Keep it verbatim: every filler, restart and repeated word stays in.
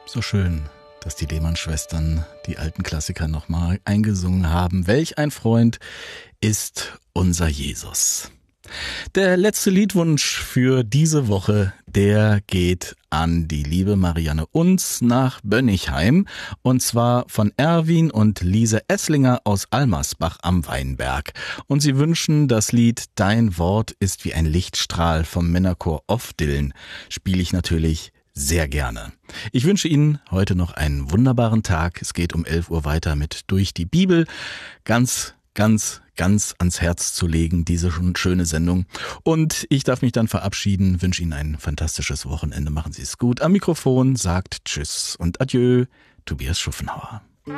So schön, dass die Lehmann-Schwestern die alten Klassiker nochmal eingesungen haben. Welch ein Freund ist unser Jesus. Der letzte Liedwunsch für diese Woche, der geht an die liebe Marianne Unz nach Bönnigheim, und zwar von Erwin und Lise Esslinger aus Almersbach am Weinberg. Und sie wünschen das Lied Dein Wort ist wie ein Lichtstrahl vom Männerchor Off Dillen. Spiele ich natürlich sehr gerne. Ich wünsche Ihnen heute noch einen wunderbaren Tag. Es geht um elf Uhr weiter mit Durch die Bibel. Ganz, ganz, ganz ans Herz zu legen, diese schöne Sendung. Und ich darf mich dann verabschieden, wünsche Ihnen ein fantastisches Wochenende. Machen Sie es gut. Am Mikrofon sagt Tschüss und Adieu, Tobias Schuffenhauer.